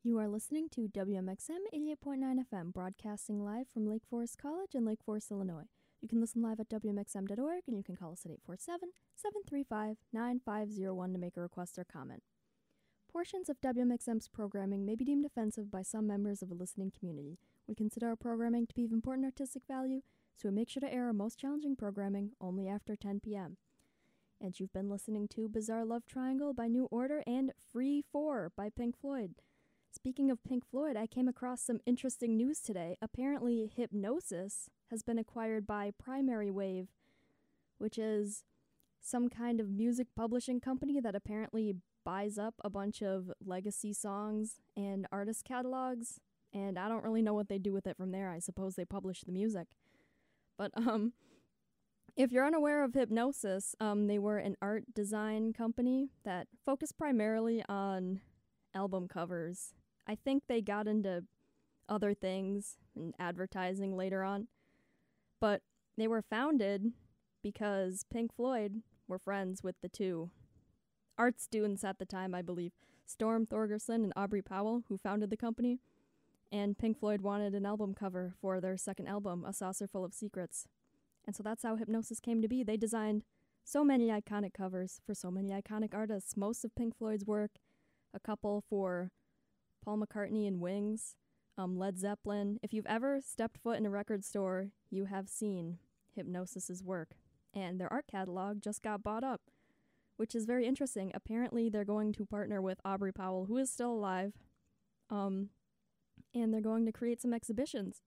You are listening to WMXM 88.9 FM, broadcasting live from Lake Forest College in Lake Forest, Illinois. You can listen live at WMXM.org, and you can call us at 847-735-9501 to make a request or comment. Portions of WMXM's programming may be deemed offensive by some members of the listening community. We consider our programming to be of important artistic value, so we make sure to air our most challenging programming only after 10 p.m. And you've been listening to Bizarre Love Triangle by New Order and Free 4 by Pink Floyd. Speaking of Pink Floyd, I came across some interesting news today. Apparently, Hipgnosis has been acquired by Primary Wave, which is some kind of music publishing company that apparently buys up a bunch of legacy songs and artist catalogs, and I don't really know what they do with it from there. I suppose they publish the music. But, if you're unaware of Hipgnosis, they were an art design company that focused primarily on album covers. I think they got into other things and advertising later on, but they were founded because Pink Floyd were friends with the two art students at the time, I believe, Storm Thorgerson and Aubrey Powell, who founded the company, and Pink Floyd wanted an album cover for their second album, A Saucer Full of Secrets. And so that's how Hipgnosis came to be. They designed so many iconic covers for so many iconic artists, most of Pink Floyd's work, a couple for Paul McCartney and Wings, Led Zeppelin. If you've ever stepped foot in a record store, you have seen Hipgnosis's work. And their art catalog just got bought up, which is very interesting. Apparently, they're going to partner with Aubrey Powell, who is still alive, and they're going to create some exhibitions